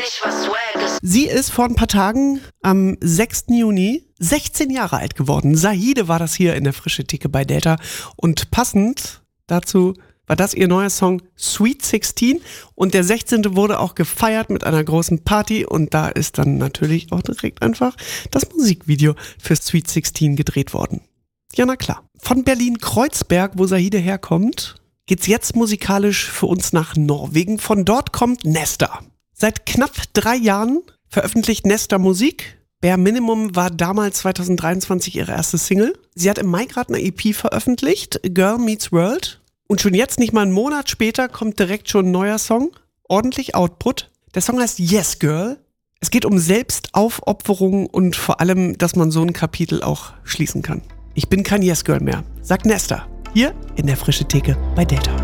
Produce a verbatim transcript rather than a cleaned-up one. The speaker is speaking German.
Sie ist vor ein paar Tagen am sechsten Juni sechzehn Jahre alt geworden. Zahide war das hier in der Frische Theke bei Delta. Und passend dazu war das ihr neuer Song Sweet sechzehn. Und der sechzehnte wurde auch gefeiert mit einer großen Party. Und da ist dann natürlich auch direkt einfach das Musikvideo für Sweet sechzehn gedreht worden. Ja, na klar. Von Berlin-Kreuzberg, wo Zahide herkommt, geht's jetzt musikalisch für uns nach Norwegen. Von dort kommt Nesta. Seit knapp drei Jahren veröffentlicht Nesta Musik. Bare Minimum war damals zwanzig dreiundzwanzig ihre erste Single. Sie hat im Mai gerade eine E P veröffentlicht, Girl Meets World. Und schon jetzt, nicht mal einen Monat später, kommt direkt schon ein neuer Song. Ordentlich Output. Der Song heißt Yes Girl. Es geht um Selbstaufopferung und vor allem, dass man so ein Kapitel auch schließen kann. Ich bin kein Yes Girl mehr, sagt Nesta. Hier in der Frische Theke bei Delta.